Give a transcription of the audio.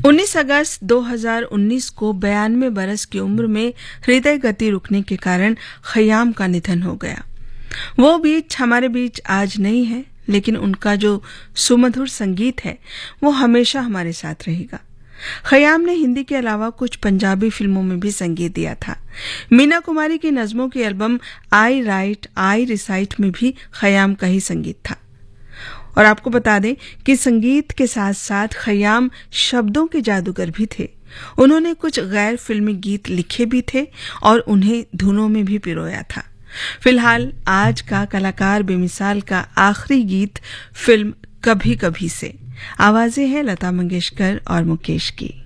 19 अगस्त 2019 को 92 बरस की उम्र में हृदय गति रुकने के कारण खयाम का निधन हो गया। वो बीच हमारे बीच आज नहीं है, लेकिन उनका जो सुमधुर संगीत है वो हमेशा हमारे साथ रहेगा। खयाम ने हिंदी के अलावा कुछ पंजाबी फिल्मों में भी संगीत दिया था। मीना कुमारी की नज़मों की album I right I recite में भी खयाम का ही संगीत था। और आपको बता दें कि संगीत के साथ साथ खयाम शब्दों के जादूगर भी थे। उन्होंने कुछ गैर फिल्मी गीत लिखे भी थे और उन्हें धुनों में भी पिरोया था। फिलहाल आज का कलाकार बेमिसाल का आखिरी गीत फिल्म कभी कभी से। आवाजें हैं लता मंगेशकर और मुकेश की।